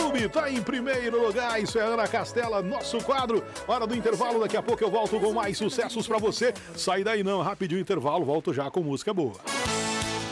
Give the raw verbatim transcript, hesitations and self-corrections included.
YouTube tá em primeiro lugar. Isso é Ana Castela, nosso quadro. Hora do intervalo, daqui a pouco eu volto com mais sucessos pra você. Sai daí não, rapidinho intervalo, volto já com música boa.